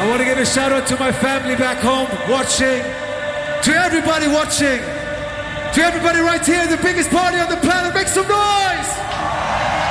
I want to give a shout out to my family back home watching, to everybody watching, to everybody right here, the biggest party on the planet.